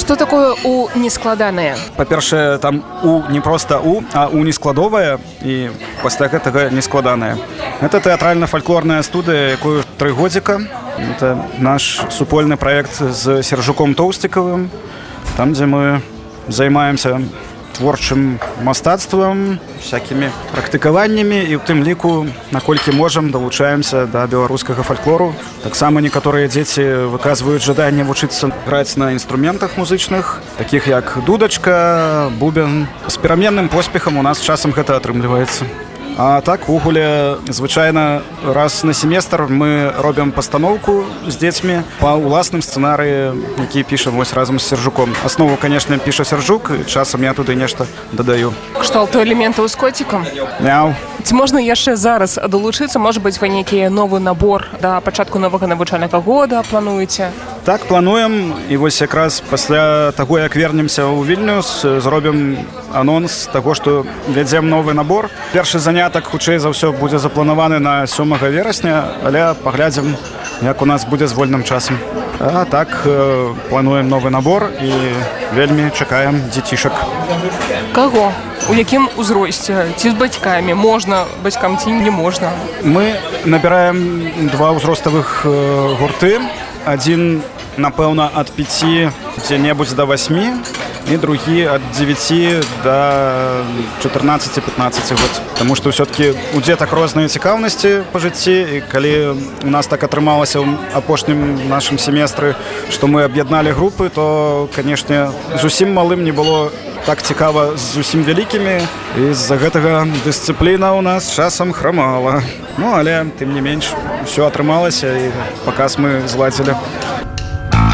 Что такое у нескладанае? Па-першае, там у не проста у, а у нескладовая і пасля гэтага нескладанае. Это тэатральна-фальклорная студыя, якую 3 годзіка. Это наш супольны праект з Сержуком Тоўсцікавым, там, дзе мы займаемся творчым мастацтвам, всякімі практыкаваннямі і ў тым ліку, наколькі можам, далучаемся да беларускага фальклору. Таксама некаторыя дзеці выказваюць жаданне вучыцца граць на інструментах музычных, такіх як дудачка, бубен. З пераменным поспехам у нас часам гэта атрымліваецца. А так, увогуле, звычайна раз на семестр мы робім пастаноўку з дзецьмі па ўласным сцэнарыі, які пішам вось разам з Сержуком. Аснову, канешне, піша Сержук, часам я туды нешта дадаю. Кшталту элементаў з коцікам? Мяу. Ці можна яшчэ зараз далучыцца? Можа быць, вы нейкі новы набор да пачатку новага навучальнага года плануеце? Так, плануем. І вось якраз пасля таго, як вернемся ў Вільнюс, зробім анонс таго, што вядзем новы набор. Першы занятак, хутчэй за ўсё, будзе запланаваны на 7 верасня, але паглядзім, як у нас будзе з вольным часам. А так, плануем новы набор і вельмі чакаем дзецішак. Каго? У якім узросце? Ці з бацькамі? Можна бацькам ці не можна? Мы набіраем 2 ўзроставых гурты. Адзін, напэўна, ад 5 дзе-небудзь да 8, і другі ад 9 да 14-15 год. Таму што ўсё-такі у дзетак розныя цікаўнасці па жыцці, і калі у нас так атрымалася ў апошнім нашым семестры, што мы аб'ядналі групы, то, канешне, зусім малым не было так цікава з зусім вялікімі, і з-за гэтага дысцыпліна ў нас часам храмала. Ну, але, тым не менш, усё атрымалася, і паказ мы зладзілі.